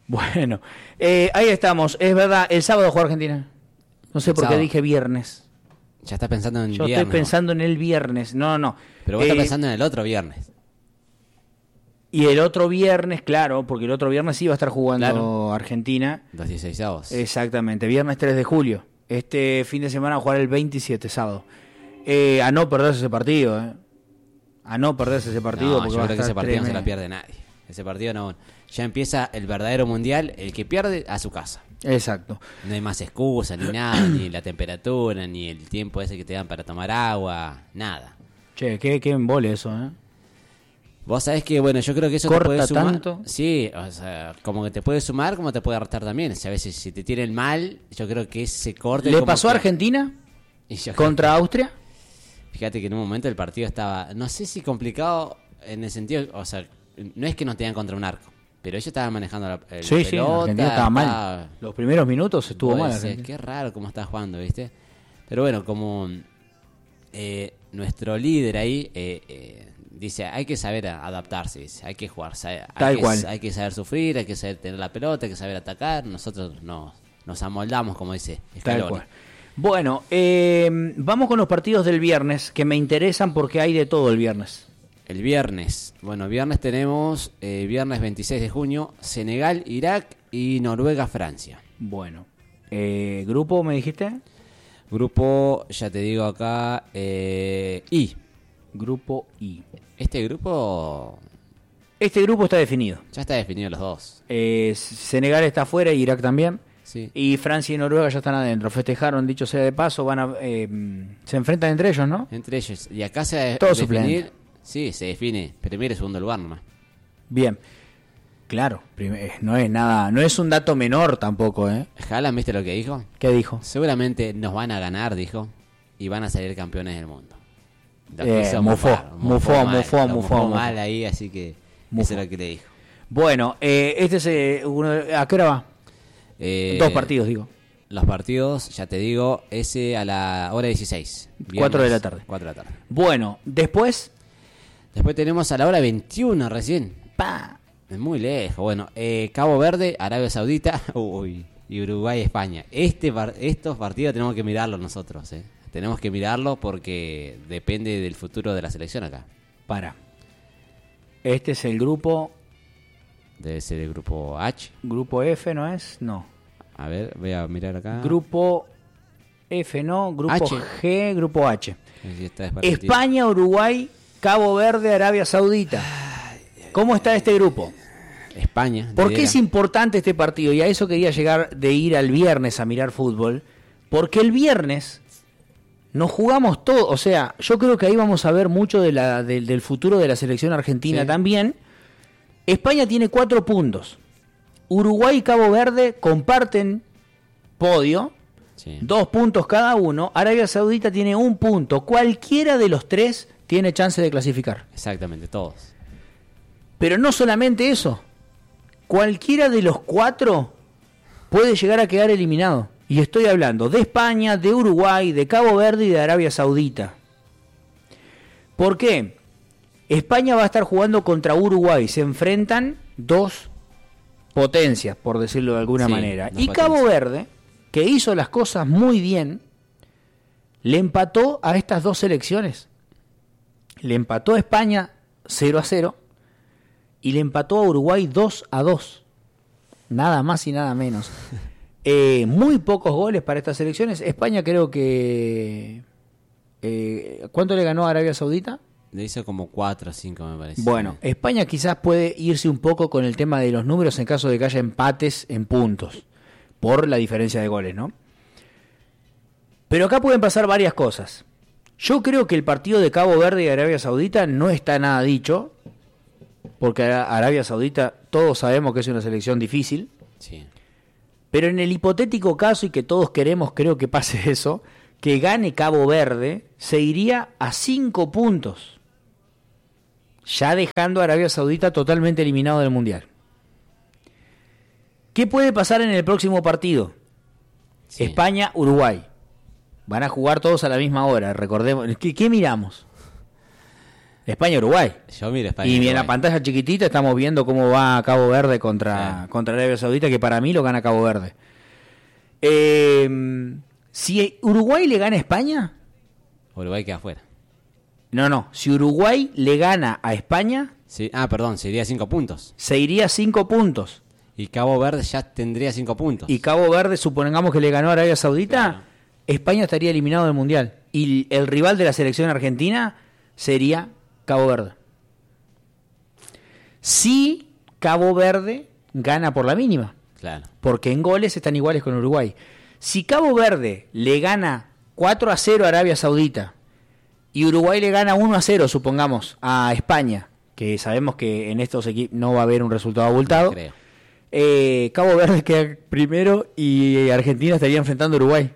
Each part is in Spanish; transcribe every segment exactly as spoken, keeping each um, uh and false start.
Bueno, eh, ahí estamos. Es verdad, el sábado juega Argentina. No sé por qué dije viernes. Ya estás pensando en el Yo viernes. estoy pensando en el viernes. No, no. Pero vos eh, estás pensando en el otro viernes. Y el otro viernes, claro, porque el otro viernes sí va a estar jugando Claro. Argentina. Los dieciseisavos. Exactamente, viernes tres de julio. Este fin de semana va a jugar el veintisiete, sábado. Eh, a no perderse ese partido, ¿eh? A no perderse ese partido. No, porque yo va creo a que ese estar partido no se tremendo. la pierde nadie. Ese partido no. Ya empieza el verdadero mundial. El que pierde, a su casa. Exacto. No hay más excusas, ni nada, ni la temperatura, ni el tiempo ese que te dan para tomar agua, nada. Che, qué, qué embole eso, ¿eh? Vos sabés que, bueno, yo creo que eso ¿Corta te puede sumar. tanto? Sí, o sea, como que te puede sumar, como te puede restar también. O sea, a veces si te tienen mal, yo creo que ese corte... ¿Le como pasó a que- Argentina Y yo- contra Austria? Fíjate que en un momento el partido estaba, no sé si complicado en el sentido, o sea, no es que nos tenían contra un arco, pero ellos estaban manejando la, la Sí, sí, pelota. Argentina estaba mal. estaba- Los primeros minutos estuvo Vos mal. decís, Argentina. qué raro cómo está jugando, ¿viste? Pero bueno, como eh, nuestro líder ahí eh, eh, dice, hay que saber a- adaptarse, dice, hay que jugar, sabe- hay, Tal que, cual. hay que saber sufrir, hay que saber tener la pelota, hay que saber atacar. Nosotros nos, nos amoldamos, como dice Tal Scaloni. cual. Bueno, eh, vamos con los partidos del viernes, que me interesan porque hay de todo el viernes. El viernes, bueno, viernes tenemos, eh, viernes veintiséis de junio, Senegal, Irak y Noruega, Francia. Bueno, eh, ¿grupo me dijiste? Grupo, ya te digo acá, eh, I. Grupo I. Este grupo Este grupo está definido. ya está definido los dos. Eh, Senegal está afuera, Irak también. Sí. Y Francia y Noruega ya están adentro. Festejaron, dicho sea de paso, van a eh, se enfrentan entre ellos, ¿no? Entre ellos. Y acá se va a Todo definir. suplente. Sí, se define primero y segundo lugar nomás. Bien. Claro, prim- eh, no es nada, no es un dato menor tampoco, ¿eh? Haaland, ¿viste lo que dijo? ¿Qué dijo? Seguramente nos van a ganar, dijo, y van a salir campeones del mundo. Lo Eh, quiso mufó, mofar, mufó, mal, mufó, lo mufó, mofó mufó. mal ahí, así que Mufó. eso es lo que le dijo. Bueno, eh, este es eh, uno de- ¿a qué hora va? Eh, Dos partidos, digo. Los partidos, ya te digo, ese a la hora dieciséis. Cuatro de la tarde. cuatro de la tarde. Bueno, después, Después tenemos a la hora veintiuno recién. pa, Es muy lejos. Bueno, eh, Cabo Verde, Arabia Saudita, uy, y Uruguay, España. Este par- estos partidos tenemos que mirarlos nosotros, eh. Tenemos que mirarlo porque depende del futuro de la selección acá. para. Este es el grupo, Debe ser el grupo H. grupo F, ¿no es? No. A ver, voy a mirar acá. Grupo F, no, grupo H. G, grupo H. Ahí está desparramado. España, Uruguay, Cabo Verde, Arabia Saudita. ¿Cómo está este grupo? España. ¿Por qué lidera. es importante este partido? Y a eso quería llegar de ir al viernes a mirar fútbol. Porque el viernes nos jugamos todo. O sea, yo creo que ahí vamos a ver mucho de la, del- del futuro de la selección argentina Sí. también. España tiene cuatro puntos. Uruguay y Cabo Verde comparten podio. Sí. Dos puntos cada uno. Arabia Saudita tiene un punto. Cualquiera de los tres tiene chance de clasificar. Exactamente, todos. Pero no solamente eso. Cualquiera de los cuatro puede llegar a quedar eliminado. Y estoy hablando de España, de Uruguay, de Cabo Verde y de Arabia Saudita. ¿Por qué? España va a estar jugando contra Uruguay. Se enfrentan dos potencias, por decirlo de alguna Sí, manera. dos Y Cabo potencias. Verde, que hizo las cosas muy bien, le empató a estas dos selecciones. Le empató a España cero a cero y le empató a Uruguay dos a dos. Nada más y nada menos. Eh, muy pocos goles para estas selecciones. España creo que... Eh, ¿Cuánto le ganó a Arabia Saudita? Le hizo como cuatro o cinco, me parece. Bueno, España quizás puede irse un poco con el tema de los números en caso de que haya empates en puntos, por la diferencia de goles, ¿no? Pero acá pueden pasar varias cosas. Yo creo que el partido de Cabo Verde y Arabia Saudita no está nada dicho, porque Ara- Arabia Saudita todos sabemos que es una selección difícil, Sí. pero en el hipotético caso, y que todos queremos, creo que pase eso, que gane Cabo Verde, se iría a cinco puntos, ya dejando a Arabia Saudita totalmente eliminado del Mundial. ¿Qué puede pasar en el próximo partido? Sí. España-Uruguay. Van a jugar todos a la misma hora, recordemos. ¿Qué, qué miramos? España-Uruguay. Yo miro España. Y en Uruguay. la pantalla chiquitita estamos viendo cómo va Cabo Verde contra, Sí. contra Arabia Saudita, que para mí lo gana Cabo Verde. Eh, si Uruguay le gana a España, Uruguay queda afuera. no, no, si Uruguay le gana a España, Sí. Ah, perdón, sería cinco puntos. se iría a cinco puntos. Y Cabo Verde ya tendría cinco puntos. Y Cabo Verde, supongamos que le ganó a Arabia Saudita, Claro. España estaría eliminado del Mundial. Y el rival de la selección argentina sería Cabo Verde. Si Cabo Verde gana por la mínima, Claro. porque en goles están iguales con Uruguay. Si Cabo Verde le gana cuatro a cero a Arabia Saudita y Uruguay le gana uno a cero, supongamos, a España, que sabemos que en estos equipos no va a haber un resultado abultado, Creo. eh, Cabo Verde queda primero y Argentina estaría enfrentando a Uruguay.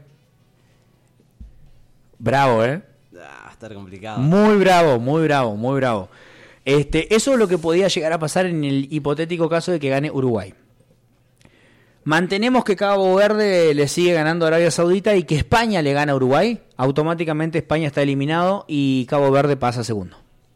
Bravo, ¿eh? Ah, va a estar complicado. Muy bravo, muy bravo, muy bravo. Este, eso es lo que podía llegar a pasar en el hipotético caso de que gane Uruguay. Mantenemos que Cabo Verde le sigue ganando a Arabia Saudita y que España le gana a Uruguay. Automáticamente España está eliminado y Cabo Verde pasa segundo.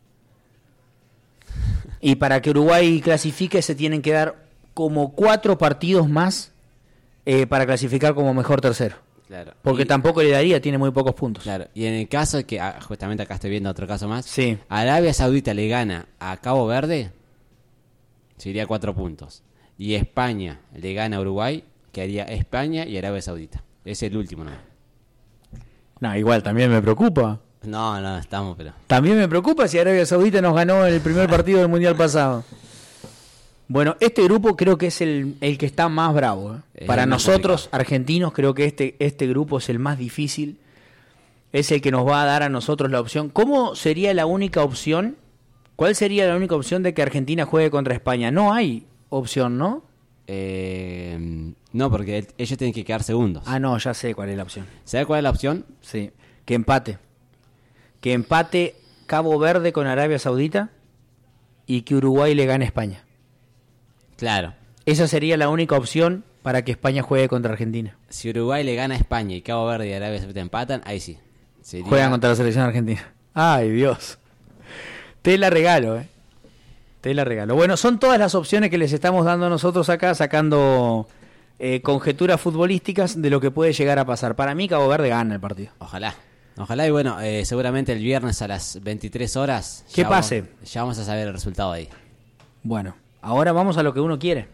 Y para que Uruguay clasifique se tienen que dar como cuatro partidos más eh, para clasificar como mejor tercero. Claro. Porque Y- tampoco le daría, tiene muy pocos puntos. Claro. Y en el caso de que, ah, justamente acá estoy viendo otro caso más. Sí. Arabia Saudita le gana a Cabo Verde, sería cuatro puntos. Y España le gana a Uruguay, quedaría España y Arabia Saudita. Es el último, ¿no? No, igual también me preocupa. No, no, estamos, pero... También me preocupa si Arabia Saudita nos ganó el primer partido del Mundial pasado. Bueno, este grupo creo que es el, el que está más bravo. ¿eh? Es Para el más nosotros, complicado. argentinos, creo que este, este grupo es el más difícil. Es el que nos va a dar a nosotros la opción. ¿Cómo sería la única opción? ¿Cuál sería la única opción de que Argentina juegue contra España? No hay opción, ¿no? Eh, no, porque el- ellos tienen que quedar segundos. Ah, no, ya sé cuál es la opción. ¿Sabes cuál es la opción? Sí, que empate. Que empate Cabo Verde con Arabia Saudita y que Uruguay le gane a España. Claro. Esa sería la única opción para que España juegue contra Argentina. Si Uruguay le gana a España y Cabo Verde y Arabia Saudita empatan, ahí sí. Sería- Juegan contra la selección argentina. Ay, Dios. Te la regalo, eh. Te la regalo. Bueno, son todas las opciones que les estamos dando nosotros acá, sacando eh, conjeturas futbolísticas de lo que puede llegar a pasar. Para mí, Cabo Verde gana el partido. Ojalá. Ojalá y bueno, eh, seguramente el viernes a las veintitrés horas... ¿Qué ya pase? Vamos, ya vamos a saber el resultado ahí. Bueno, ahora vamos a lo que uno quiere.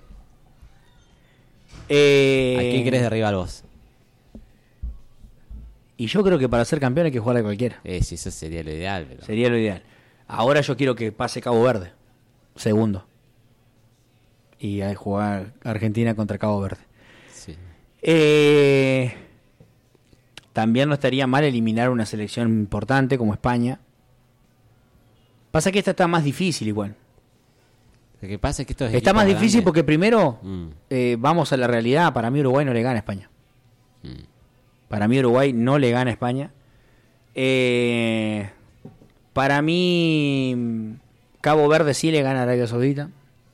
Eh, ¿A quién querés derribar vos? Y yo creo que para ser campeón hay que jugar a cualquiera. Eh, sí, eso sería lo ideal, pero... Sería lo ideal. Ahora yo quiero que pase Cabo Verde. Segundo. Y a jugar Argentina contra Cabo Verde. Sí. Eh, también no estaría mal eliminar una selección importante como España. Pasa que esta está más difícil igual. Lo que pasa es que esto es Está más difícil porque primero Mm, eh, vamos a la realidad. Para mí Uruguay no le gana a España. mm. Para mí Uruguay no le gana a España. Eh, para mí Cabo Verde sí le gana a Arabia Saudita.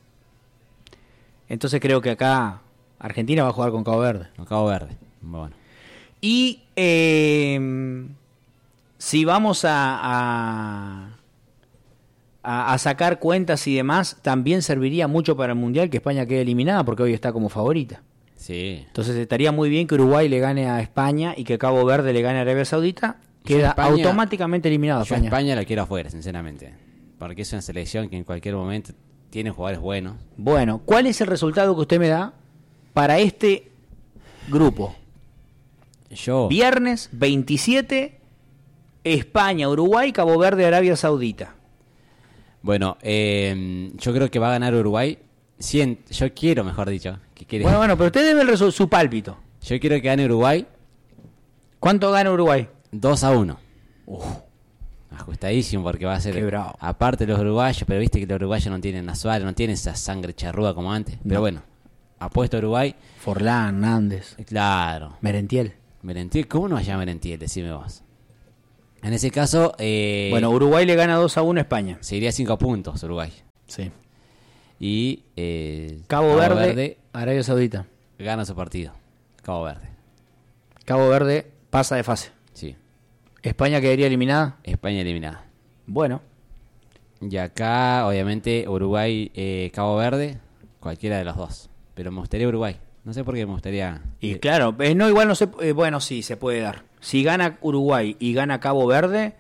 Entonces creo que acá Argentina va a jugar con Cabo Verde. Con Cabo Verde. Bueno. Y eh, si vamos a, a, a, a sacar cuentas y demás, también serviría mucho para el Mundial que España quede eliminada porque hoy está como favorita. Sí. Entonces estaría muy bien que Uruguay le gane a España y que Cabo Verde le gane a Arabia Saudita. Yo Queda España- automáticamente eliminado Yo a España. España la quiero afuera, sinceramente. Porque es una selección que en cualquier momento tiene jugadores buenos. Bueno, ¿cuál es el resultado que usted me da para este grupo? Yo... Viernes veintisiete, España, Uruguay, Cabo Verde, Arabia Saudita. Bueno, eh, yo creo que va a ganar Uruguay. Cien, yo quiero, mejor dicho. Que quiere, Bueno, bueno, pero usted debe el resu- su pálpito. Yo quiero que gane Uruguay ¿Cuánto gana Uruguay? dos a uno. Ajustadísimo porque va a ser... Qué bravo. Aparte los uruguayos, pero viste que los uruguayos no tienen a Suárez, no tienen esa sangre charruda como antes. Pero No. bueno, apuesto a Uruguay. Forlán, Nández, Claro. Merentiel. Merentiel, ¿cómo no va a llamar Merentiel? Decime vos. En ese caso, eh, Bueno, Uruguay le gana dos a uno a España. se iría cinco puntos Uruguay. Sí. Y eh, Cabo, Verde, Arabia Saudita. gana su partido. Cabo Verde. Cabo Verde pasa de fase. Sí. España quedaría eliminada. España eliminada. Bueno, Y acá, obviamente, Uruguay, eh, Cabo Verde, cualquiera de los dos. Pero me gustaría Uruguay. No sé por qué me gustaría... Y eh, claro, eh, no, igual no se... Eh, bueno, sí, se puede dar. Si gana Uruguay y gana Cabo Verde,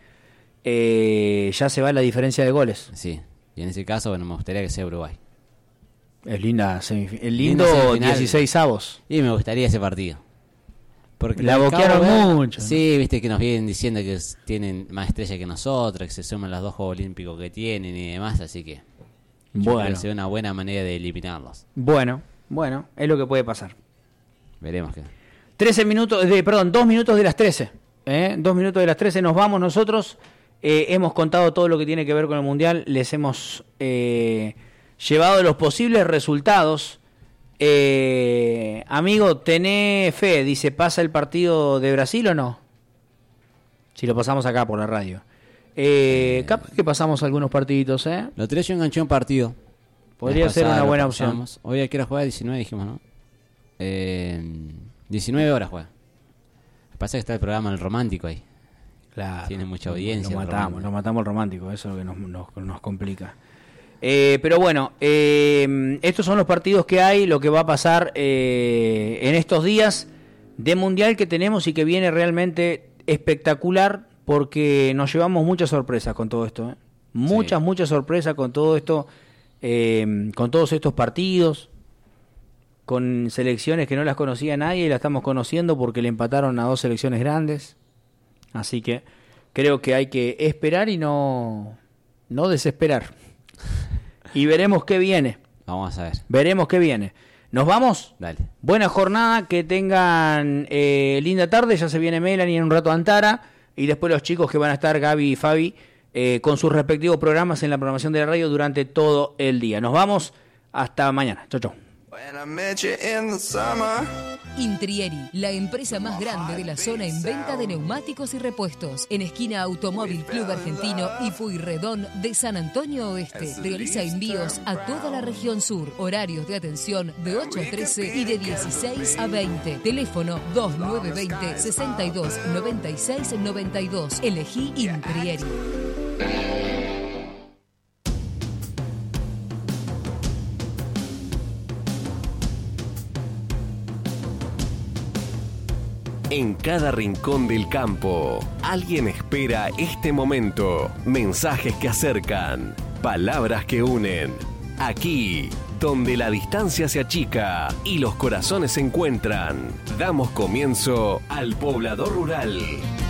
eh, ya se va la diferencia de goles. Sí, y en ese caso, bueno, me gustaría que sea Uruguay. Es linda, semif- el lindo dieciséis avos. Y me gustaría ese partido. Porque la boquearon Verde, mucho. Sí, viste que nos vienen diciendo que tienen más estrellas que nosotros, que se suman los dos Juegos Olímpicos que tienen y demás, así que bueno, creo que sea una buena manera de eliminarlos. Bueno, bueno, es lo que puede pasar. Veremos qué. trece minutos, de, perdón, dos minutos de las trece. ¿eh? Dos minutos de las trece nos vamos nosotros. Eh, hemos contado todo lo que tiene que ver con el Mundial. Les hemos eh, llevado los posibles resultados. Eh, amigo, ¿tenés fe? Dice, ¿pasa el partido de Brasil o no? Si lo pasamos acá por la radio. Eh, eh, capaz que pasamos algunos partiditos, ¿eh? Lo tenés, yo enganché un partido. Podría ser una buena opción. Hoy hay que jugar a diecinueve, dijimos, ¿no? Eh, diecinueve horas juega. Lo que pasa es que está el programa El Romántico ahí. Claro. Tiene mucha audiencia. Lo matamos, lo matamos el Romántico, eso es lo que nos, nos, nos complica. Eh, pero bueno, eh, estos son los partidos que hay, lo que va a pasar eh, en estos días de Mundial que tenemos y que viene realmente espectacular porque nos llevamos muchas sorpresas con todo esto. ¿eh? Muchas, sí. muchas sorpresas con todo esto, eh, con todos estos partidos, con selecciones que no las conocía nadie y las estamos conociendo porque le empataron a dos selecciones grandes. Así que creo que hay que esperar y no, no desesperar. Y veremos qué viene. Vamos a ver. Veremos qué viene. ¿Nos vamos? Dale. Buena jornada, que tengan eh, linda tarde. Ya se viene Melanie en un rato Antara. Y después los chicos que van a estar, Gaby y Fabi, eh, con sus respectivos programas en la programación de la radio durante todo el día. Nos vamos. Hasta mañana. Chau, chau. Intrieri, la empresa más grande de la zona en venta de neumáticos y repuestos. En esquina Automóvil Club Argentino y Pueyrredón de San Antonio Oeste. Realiza envíos a toda la región sur. Horarios de atención de ocho a trece y de dieciséis a veinte. Teléfono dos nueve dos cero, seis dos nueve seis nueve dos. Elegí Intrieri. En cada rincón del campo, alguien espera este momento. Mensajes que acercan, palabras que unen. Aquí, donde la distancia se achica y los corazones se encuentran, damos comienzo al Poblador Rural.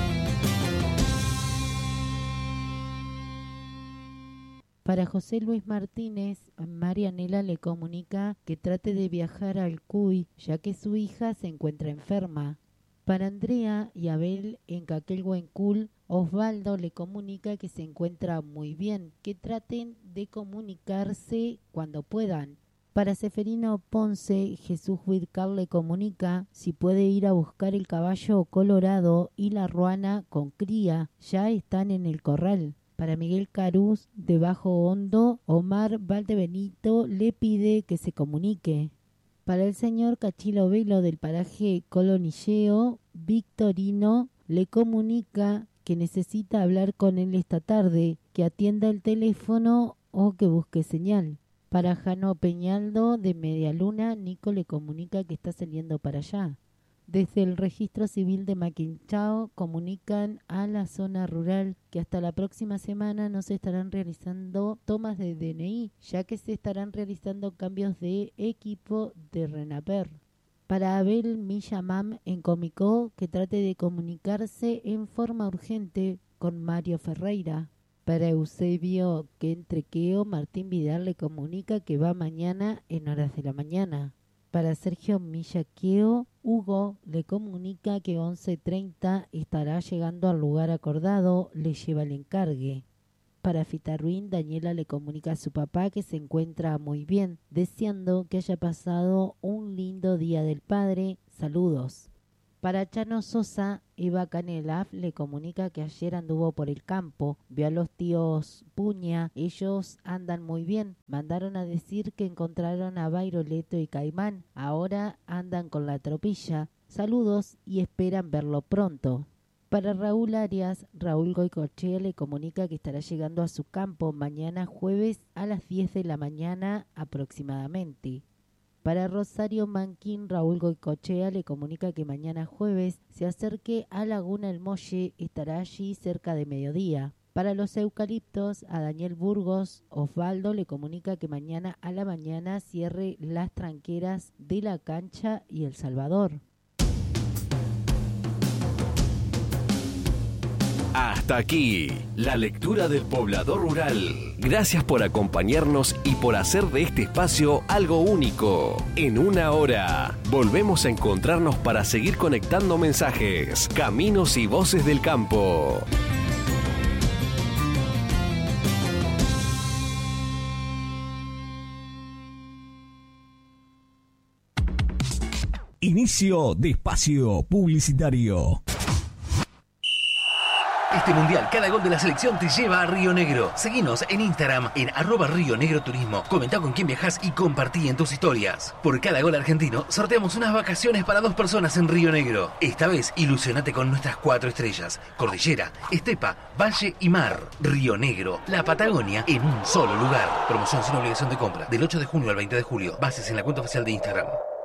Para José Luis Martínez, Marianela le comunica que trate de viajar al Cuy, ya que su hija se encuentra enferma. Para Andrea y Abel en Caquelhuencul, Osvaldo le comunica que se encuentra muy bien, que traten de comunicarse cuando puedan. Para Seferino Ponce, Jesús Huidcal le comunica si puede ir a buscar el caballo colorado y la ruana con cría, ya están en el corral. Para Miguel Carús, de Bajo Hondo, Omar Valdebenito le pide que se comunique. Para el señor Cachilo Velo del paraje Colonilleo, Victorino le comunica que necesita hablar con él esta tarde, que atienda el teléfono o que busque señal. Para Jano Peñaldo de Media Luna, Nico le comunica que está saliendo para allá. Desde el registro civil de Maquinchao comunican a la zona rural que hasta la próxima semana no se estarán realizando tomas de D N I, ya que se estarán realizando cambios de equipo de RENAPER. Para Abel Millamam en Comicó, que trate de comunicarse en forma urgente con Mario Ferreira. Para Eusebio Quentrequeo, Martín Vidal le comunica que va mañana en horas de la mañana. Para Sergio Millaqueo, Hugo le comunica que once treinta estará llegando al lugar acordado, le lleva el encargue. Para Fitarruín, Daniela le comunica a su papá que se encuentra muy bien, deseando que haya pasado un lindo día del padre. Saludos. Para Chano Sosa, Eva Canelaf le comunica que ayer anduvo por el campo, vio a los tíos Puña, ellos andan muy bien, mandaron a decir que encontraron a Bairoleto y Caimán, ahora andan con la tropilla, saludos y esperan verlo pronto. Para Raúl Arias, Raúl Goicoechea le comunica que estará llegando a su campo mañana jueves a las diez de la mañana aproximadamente. Para Rosario Manquín, Raúl Goicoechea le comunica que mañana jueves se acerque a Laguna El Molle, estará allí cerca de mediodía. Para los eucaliptos, a Daniel Burgos, Osvaldo le comunica que mañana a la mañana cierre las tranqueras de La Cancha y El Salvador. Hasta aquí, la lectura del poblador rural. Gracias por acompañarnos y por hacer de este espacio algo único. En una hora, volvemos a encontrarnos para seguir conectando mensajes, caminos y voces del campo. Inicio de espacio publicitario. Este mundial, cada gol de la selección te lleva a Río Negro. Seguinos en Instagram en arroba Río Negro Turismo. Comentá con quién viajás y compartí en tus historias. Por cada gol argentino, sorteamos unas vacaciones para dos personas en Río Negro. Esta vez, ilusionate con nuestras cuatro estrellas: cordillera, estepa, valle y mar. Río Negro, la Patagonia en un solo lugar. Promoción sin obligación de compra, del ocho de junio al veinte de julio. Bases en la cuenta oficial de Instagram.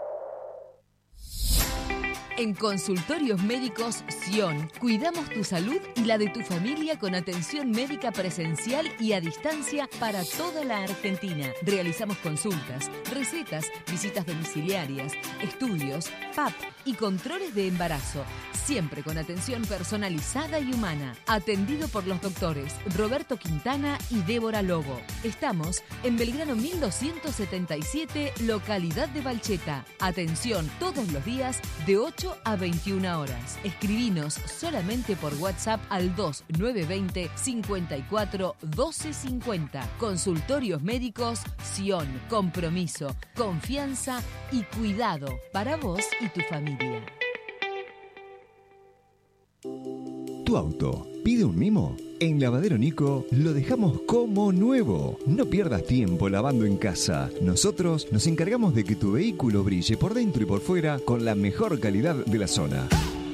En Consultorios Médicos Sion, cuidamos tu salud y la de tu familia con atención médica presencial y a distancia para toda la Argentina. Realizamos consultas, recetas, visitas domiciliarias, estudios, P A P y controles de embarazo, siempre con atención personalizada y humana. Atendido por los doctores Roberto Quintana y Débora Lobo. Estamos en Belgrano mil doscientos setenta y siete, localidad de Valcheta. Atención todos los días de ocho a veintiuna horas. Escribinos solamente por WhatsApp al dos nueve dos cero, cinco cuatro, uno dos cinco cero. Consultorios Médicos Sion. Compromiso, confianza y cuidado para vos y tu familia. ¿Tu auto pide un mimo? En Lavadero Nico lo dejamos como nuevo. No pierdas tiempo lavando en casa. Nosotros nos encargamos de que tu vehículo brille por dentro y por fuera con la mejor calidad de la zona.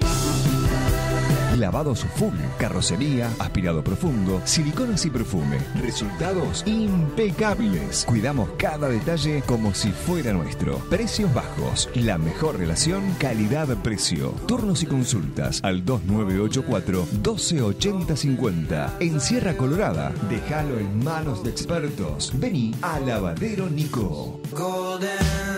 Lavados full, carrocería, aspirado profundo, siliconas y perfume. Resultados impecables. Cuidamos cada detalle como si fuera nuestro. Precios bajos. La mejor relación calidad-precio. Turnos y consultas al dos nueve ocho cuatro, uno dos ocho cero cinco cero. En Sierra Colorada, déjalo en manos de expertos. Vení a Lavadero Nico. Golden.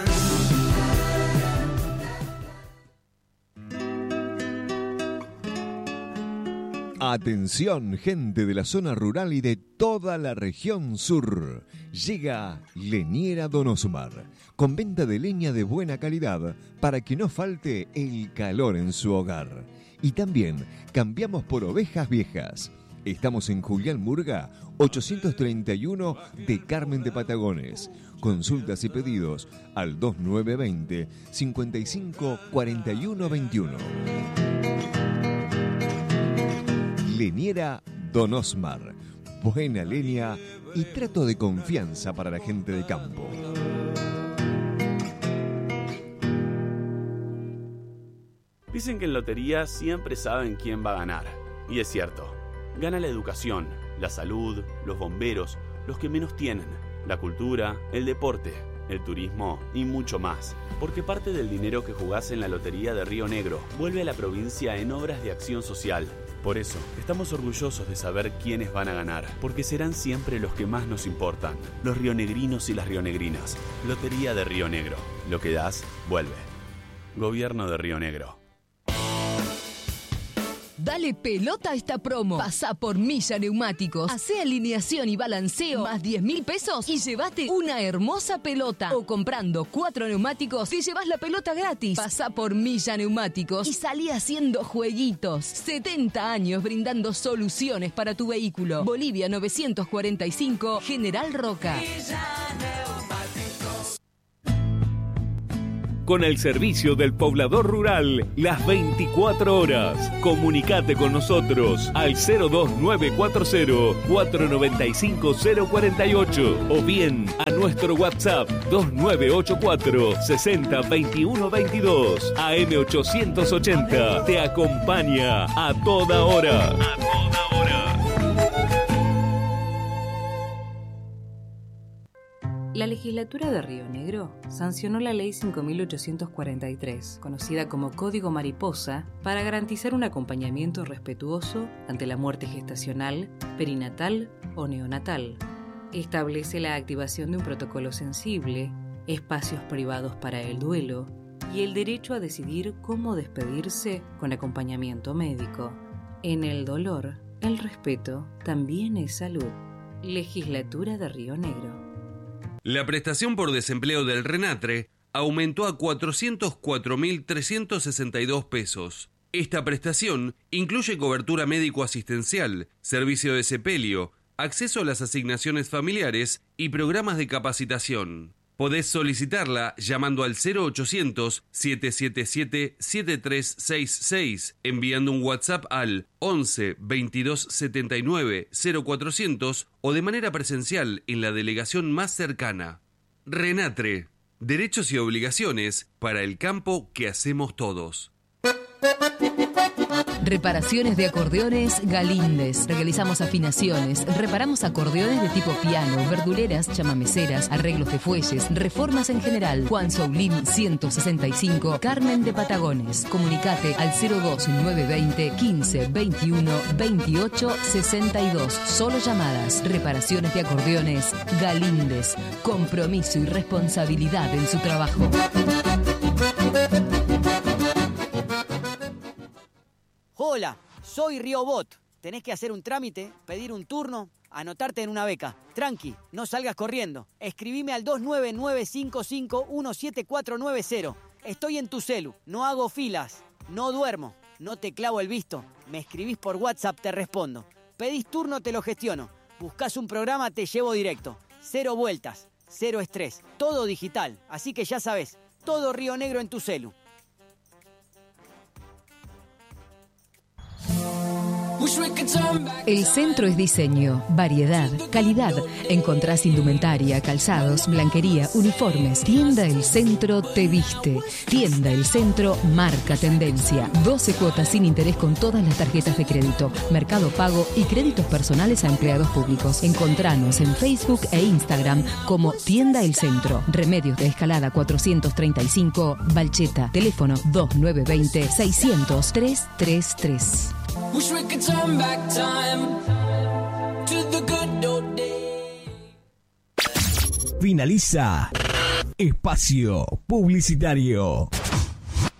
Atención, gente de la zona rural y de toda la región sur. Llega Leñera Donosmar, con venta de leña de buena calidad para que no falte el calor en su hogar. Y también cambiamos por ovejas viejas. Estamos en Julián Murga, ochocientos treinta y uno de Carmen de Patagones. Consultas y pedidos al dos nueve dos cero, cinco cinco cuatro uno dos uno. Leñera Donosmar. Buena leña y trato de confianza para la gente de campo. Dicen que en lotería siempre saben quién va a ganar. Y es cierto. Gana la educación, la salud, los bomberos, los que menos tienen, la cultura, el deporte, el turismo y mucho más. Porque parte del dinero que jugás en la Lotería de Río Negro vuelve a la provincia en obras de acción social. Por eso, estamos orgullosos de saber quiénes van a ganar, porque serán siempre los que más nos importan, los rionegrinos y las rionegrinas. Lotería de Río Negro. Lo que das, vuelve. Gobierno de Río Negro. Dale pelota a esta promo. Pasá por Milla Neumáticos. Hacé alineación y balanceo más diez mil pesos y llévate una hermosa pelota. O comprando cuatro neumáticos te llevas la pelota gratis. Pasá por Milla Neumáticos y salí haciendo jueguitos. setenta años brindando soluciones para tu vehículo. Bolivia novecientos cuarenta y cinco, General Roca. con el servicio del poblador rural las veinticuatro horas. Comunicate con nosotros al cero dos nueve cuatro cero cuatro nueve cinco cero cuatro ocho o bien a nuestro WhatsApp dos nueve ocho cuatro sesenta veintiuno veintidós. A M ochocientos ochenta te acompaña a toda hora. A toda hora. La legislatura de Río Negro sancionó la Ley cinco mil ochocientos cuarenta y tres, conocida como Código Mariposa, para garantizar un acompañamiento respetuoso ante la muerte gestacional, perinatal o neonatal. Establece la activación de un protocolo sensible, espacios privados para el duelo y el derecho a decidir cómo despedirse con acompañamiento médico. En el dolor, el respeto también es salud. Legislatura de Río Negro. La prestación por desempleo del RENATRE aumentó a cuatrocientos cuatro mil trescientos sesenta y dos pesos. Esta prestación incluye cobertura médico-asistencial, servicio de sepelio, acceso a las asignaciones familiares y programas de capacitación. Podés solicitarla llamando al cero ochocientos siete siete siete siete tres seis seis, enviando un WhatsApp al once veintidós setenta y nueve cero cuatrocientos o de manera presencial en la delegación más cercana. RENATRE, derechos y obligaciones para el campo que hacemos todos. Reparaciones de acordeones Galíndez. Realizamos afinaciones, reparamos acordeones de tipo piano, verduleras, chamameceras, arreglos de fuelles, reformas en general. Juan Soulín ciento sesenta y cinco, Carmen de Patagones. Comunicate al cero dos nueve veinte quince veintiuno veintiocho sesenta y dos. Solo llamadas. Reparaciones de acordeones Galíndez. Compromiso y responsabilidad en su trabajo. Hola, soy Riobot. Tenés que hacer un trámite, pedir un turno, anotarte en una beca. Tranqui, no salgas corriendo. Escribime al dos nueve nueve cinco cinco uno siete cuatro nueve cero. Estoy en tu celu, no hago filas, no duermo, no te clavo el visto. Me escribís por WhatsApp, te respondo. Pedís turno, te lo gestiono. Buscás un programa, te llevo directo. Cero vueltas, cero estrés, todo digital. Así que ya sabés, todo Río Negro en tu celu. El centro es diseño, variedad, calidad. Encontrás indumentaria, calzados, blanquería, uniformes. Tienda El Centro te viste. Tienda El Centro marca tendencia. doce cuotas sin interés con todas las tarjetas de crédito, Mercado Pago y créditos personales a empleados públicos. Encontranos en Facebook e Instagram como Tienda El Centro. Remedios de Escalada cuatrocientos treinta y cinco, Balcheta. Teléfono dos nueve veinte seiscientos tres treinta y tres. Wish we could turn back time to the good old days. Finaliza Espacio Publicitario.